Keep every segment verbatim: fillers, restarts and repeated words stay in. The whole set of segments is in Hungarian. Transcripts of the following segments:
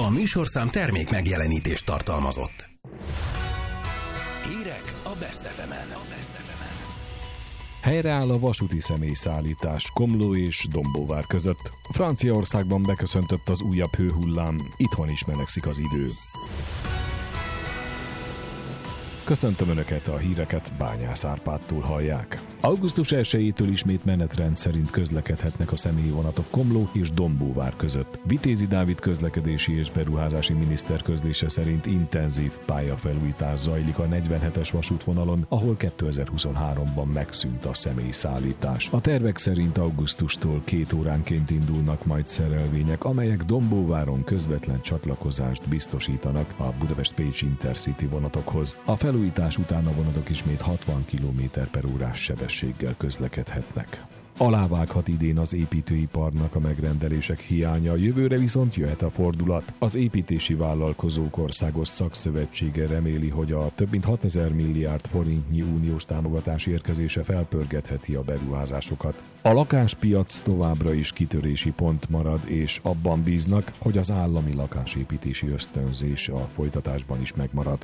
A műsorszám termék megjelenítést tartalmazott. Hírek a Best ef emen. Helyreáll a vasúti személyszállítás Komló és Dombóvár között. Franciaországban beköszöntött az újabb hőhullám, itthon is melegszik az idő. Köszöntöm Önöket, a híreket Bányász Árpádtól hallják. augusztus elsejétől ismét menetrend szerint közlekedhetnek a személyvonatok Komló és Dombóvár között. Vitézi Dávid közlekedési és beruházási miniszter közlése szerint intenzív pályafelújítás zajlik a negyvenhetes vasútvonalon, ahol kétezer-huszonháromban megszűnt a személyszállítás. A tervek szerint augusztustól két óránként indulnak majd szerelvények, amelyek Dombóváron közvetlen csatlakozást biztosítanak a Budapest-Pécs Intercity vonatokhoz. A felújítás után a vonatok ismét hatvan kilométer per órás sebességgel közlekedhetnek. Alávághat idén az építőiparnak a megrendelések hiánya, jövőre viszont jöhet a fordulat. Az építési vállalkozók országos szakszövetsége reméli, hogy a több mint hatezer milliárd forintnyi uniós támogatás érkezése felpörgetheti a beruházásokat. A lakáspiac továbbra is kitörési pont marad, és abban bíznak, hogy az állami lakásépítési ösztönzés a folytatásban is megmarad.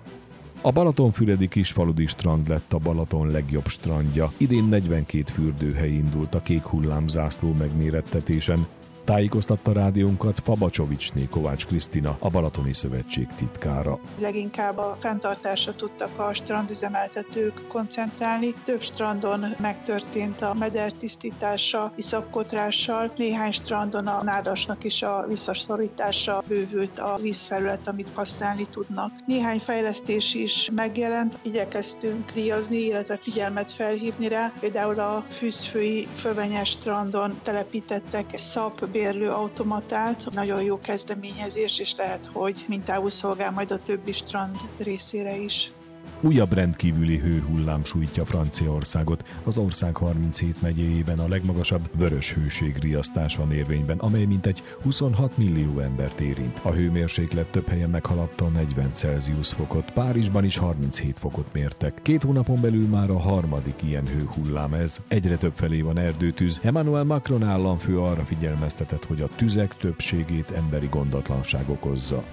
A balatonfüredi kisfaludi strand lett a Balaton legjobb strandja. Idén negyvenkét fürdőhely indult a kék hullám zászló megmérettetésen. Tájékoztatta rádiónkat Fabacsovicsné Kovács Krisztina, a Balatoni Szövetség titkára. Leginkább a fenntartásra tudtak a strandüzemeltetők koncentrálni. Több strandon megtörtént a meder tisztítása, iszapkotrással, néhány strandon a nádasnak is a visszaszorítása, bővült a vízfelület, amit használni tudnak. Néhány fejlesztés is megjelent, igyekeztünk díjazni, illetve figyelmet felhívni rá. Például a Fűzfői Fövenyes strandon telepítettek szap bérlő automatát. Nagyon jó kezdeményezés, és lehet, hogy mintául szolgál majd a többi strand részére is. Újabb rendkívüli hőhullám sújtja Franciaországot. Az ország harminchét megyéjében a legmagasabb vörös hőségriasztás van érvényben, amely mintegy huszonhat millió embert érint. A hőmérséklet több helyen meghaladta a negyven Celsius fokot, Párizsban is harminchét fokot mértek. Két hónapon belül már a harmadik ilyen hőhullám ez. Egyre több felé van erdőtűz. Emmanuel Macron államfő arra figyelmeztetett, hogy a tüzek többségét emberi gondatlanság okozza.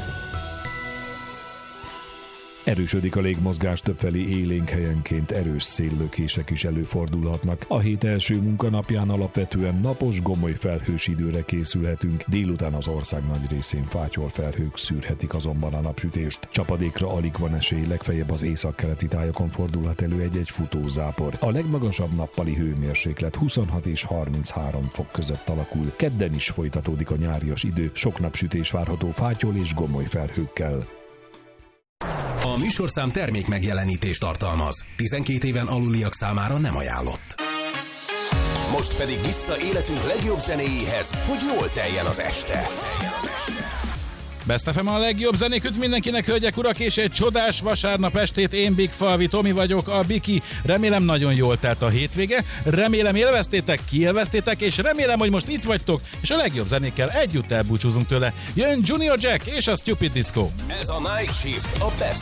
Erősödik a légmozgás, többfelé élénk helyenként erős széllökések is előfordulhatnak. A hét első munkanapján alapvetően napos, gomoly felhős időre készülhetünk, délután az ország nagy részén fátyol felhők szűrhetik azonban a napsütést. Csapadékra alig van esély, legfeljebb az északkeleti tájakon fordulhat elő egy-egy futózápor. A legmagasabb nappali hőmérséklet huszonhat és harminchárom fok között alakul. Kedden is folytatódik a nyárias idő, sok napsütés várható fátyol és gomoly felhőkkel. A műsorszám termék megjelenítést tartalmaz. tizenkét éven aluliak számára nem ajánlott. Most pedig vissza életünk legjobb zenéjéhez, hogy jól teljen az este. Best ef em a legjobb zenék mindenkinek, hölgyek, urak, és egy csodás vasárnap estét. Én Big Falvi Tomi vagyok, a Biki. Remélem nagyon jól telt a hétvége, remélem élveztétek, kiélveztétek, és remélem, hogy most itt vagytok, és a legjobb zenékkel együtt elbúcsúzunk tőle. Jön Junior Jack és a Stupid Disco. Ez a Night Shift, a Best